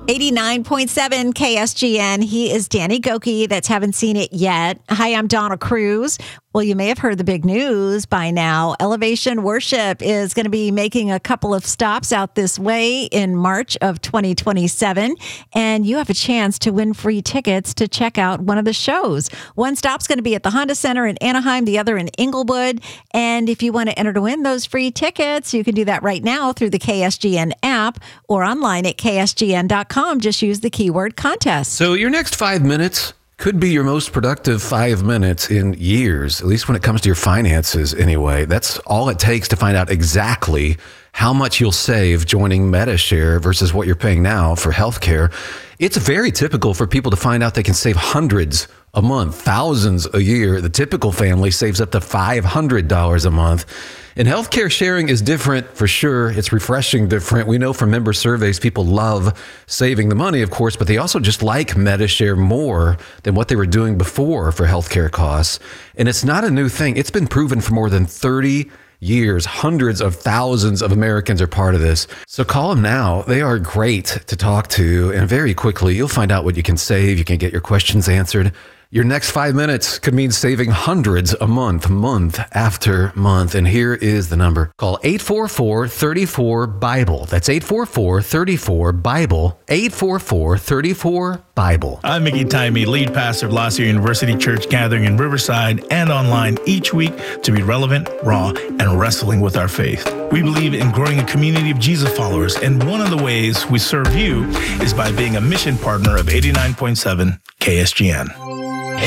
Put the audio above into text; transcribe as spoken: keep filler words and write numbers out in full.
eighty-nine point seven K S G N. He is Danny Gokey. That's haven't seen it yet. Hi, I'm Donna Cruz. Well, you may have heard the big news by now. Elevation Worship is going to be making a couple of stops out this way in March of twenty twenty-seven. And you have a chance to win free tickets to check out one of the shows. One stop's going to be at the Honda Center in Anaheim, the other in Inglewood. And if you want to enter to win those free tickets, you can do that right now through the K S G N app or online at K S G N dot com. Just use the keyword contest. So your next five minutes could be your most productive five minutes in years, at least when it comes to your finances anyway. That's all it takes to find out exactly how much you'll save joining Medi-Share versus what you're paying now for healthcare. It's very typical for people to find out they can save hundreds a month, thousands a year. The typical family saves up to five hundred dollars a month. And healthcare sharing is different for sure. It's refreshing different. We know from member surveys, people love saving the money, of course, but they also just like Medi-Share more than what they were doing before for healthcare costs. And it's not a new thing. It's been proven for more than thirty years. Hundreds of thousands of Americans are part of this. So call them now. They are great to talk to. And very quickly, you'll find out what you can save. You can get your questions answered. Your next five minutes could mean saving hundreds a month, month after month. And here is the number. Call eight four four, three four, BIBLE. That's eight four four, three four, BIBLE. eight four four, three four, BIBLE. I'm Mickey Timey, lead pastor of La Sierra University Church, gathering in Riverside and online each week to be relevant, raw, and wrestling with our faith. We believe in growing a community of Jesus followers, and one of the ways we serve you is by being a mission partner of eighty-nine point seven K S G N.